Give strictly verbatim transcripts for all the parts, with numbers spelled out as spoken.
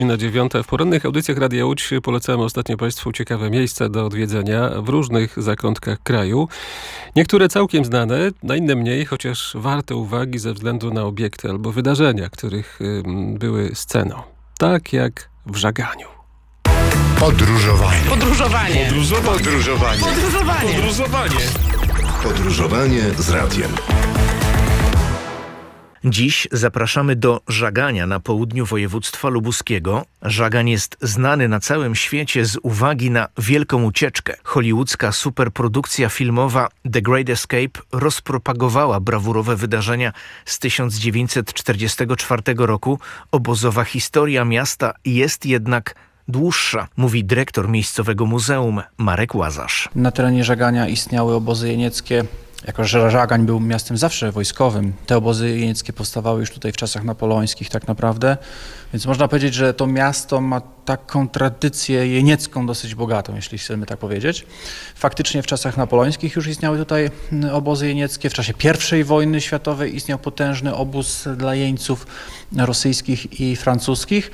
Na dziewiąte w porannych audycjach Radia Łódź polecamy ostatnio Państwu ciekawe miejsca do odwiedzenia w różnych zakątkach kraju. Niektóre całkiem znane, na inne mniej, chociaż warte uwagi ze względu na obiekty albo wydarzenia, których y, były sceną. Tak jak w Żaganiu. Podróżowanie. Podróżowanie. Podróżowanie. Podróżowanie. Podróżowanie. Podróżowanie z radiem. Dziś zapraszamy do Żagania na południu województwa lubuskiego. Żagań jest znany na całym świecie z uwagi na Wielką Ucieczkę. Hollywoodzka superprodukcja filmowa The Great Escape rozpropagowała brawurowe wydarzenia z tysiąc dziewięćset czterdziestego czwartego roku. Obozowa historia miasta jest jednak dłuższa, mówi dyrektor miejscowego muzeum Marek Łazarz. Na terenie Żagania istniały obozy jenieckie. Jako że Żagań był miastem zawsze wojskowym, te obozy jenieckie powstawały już tutaj w czasach napoleońskich tak naprawdę, więc można powiedzieć, że to miasto ma taką tradycję jeniecką dosyć bogatą, jeśli chcemy tak powiedzieć. Faktycznie w czasach napoleońskich już istniały tutaj obozy jenieckie. W czasie pierwszej wojny światowej istniał potężny obóz dla jeńców rosyjskich i francuskich.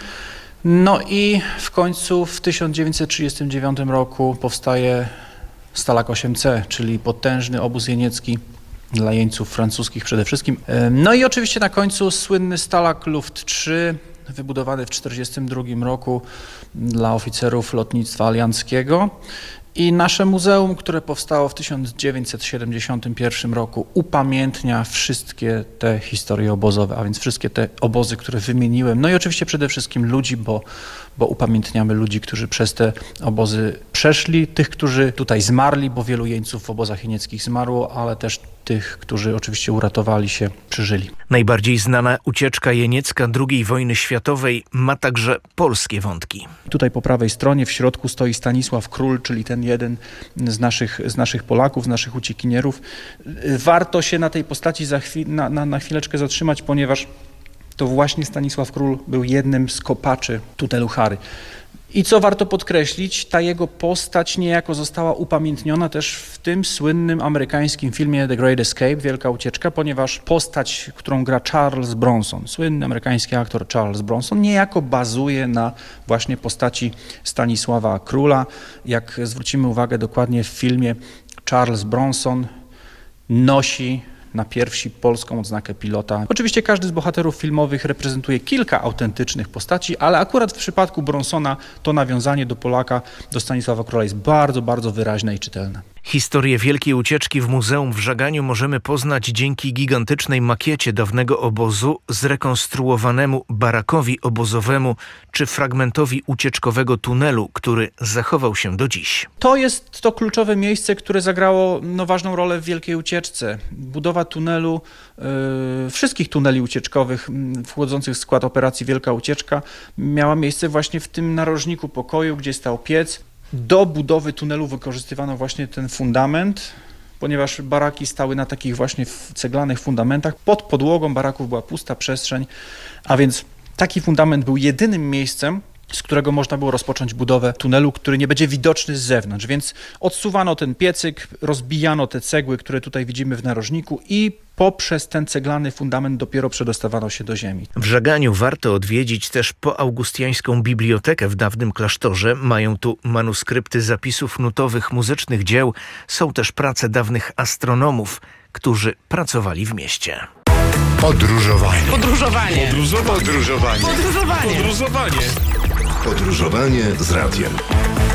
No i w końcu w tysiąc dziewięćset trzydziestym dziewiątym roku powstaje Stalag osiem C, czyli potężny obóz jeniecki dla jeńców francuskich przede wszystkim. No i oczywiście na końcu słynny Stalag Luft trzy, wybudowany w tysiąc dziewięćset czterdziestym drugim roku dla oficerów lotnictwa alianckiego. I nasze muzeum, które powstało w tysiąc dziewięćset siedemdziesiątym pierwszym roku, upamiętnia wszystkie te historie obozowe, a więc wszystkie te obozy, które wymieniłem. No i oczywiście przede wszystkim ludzi, bo, bo upamiętniamy ludzi, którzy przez te obozy przeszli, tych, którzy tutaj zmarli, bo wielu jeńców w obozach jenieckich zmarło, ale też tych, którzy oczywiście uratowali się, przeżyli. Najbardziej znana ucieczka jeniecka drugiej wojny światowej ma także polskie wątki. Tutaj po prawej stronie w środku stoi Stanisław Król, czyli ten jeden z naszych, z naszych Polaków, z naszych uciekinierów. Warto się na tej postaci za chwil, na, na, na chwileczkę zatrzymać, ponieważ to właśnie Stanisław Król był jednym z kopaczy tunelu Chary. I co warto podkreślić, ta jego postać niejako została upamiętniona też w tym słynnym amerykańskim filmie The Great Escape, Wielka Ucieczka, ponieważ postać, którą gra Charles Bronson, słynny amerykański aktor Charles Bronson, niejako bazuje na właśnie postaci Stanisława Króla. Jak zwrócimy uwagę dokładnie w filmie, Charles Bronson nosi na piersi polską odznakę pilota. Oczywiście każdy z bohaterów filmowych reprezentuje kilka autentycznych postaci, ale akurat w przypadku Bronsona to nawiązanie do Polaka, do Stanisława Króla jest bardzo, bardzo wyraźne i czytelne. Historię Wielkiej Ucieczki w muzeum w Żaganiu możemy poznać dzięki gigantycznej makiecie dawnego obozu, zrekonstruowanemu barakowi obozowemu czy fragmentowi ucieczkowego tunelu, który zachował się do dziś. To jest to kluczowe miejsce, które zagrało no, ważną rolę w Wielkiej Ucieczce. Budowa tunelu, yy, wszystkich tuneli ucieczkowych yy, wchodzących w skład operacji Wielka Ucieczka miała miejsce właśnie w tym narożniku pokoju, gdzie stał piec. Do budowy tunelu wykorzystywano właśnie ten fundament, ponieważ baraki stały na takich właśnie ceglanych fundamentach. Pod podłogą baraków była pusta przestrzeń, a więc taki fundament był jedynym miejscem, z którego można było rozpocząć budowę tunelu, który nie będzie widoczny z zewnątrz. Więc odsuwano ten piecyk, rozbijano te cegły, które tutaj widzimy w narożniku i poprzez ten ceglany fundament dopiero przedostawano się do ziemi. W Żaganiu warto odwiedzić też poaugustiańską bibliotekę w dawnym klasztorze. Mają tu manuskrypty zapisów nutowych muzycznych dzieł. Są też prace dawnych astronomów, którzy pracowali w mieście. Podróżowanie. Podróżowanie. Podróżowanie. Podróżowanie. Podróżowanie z radiem.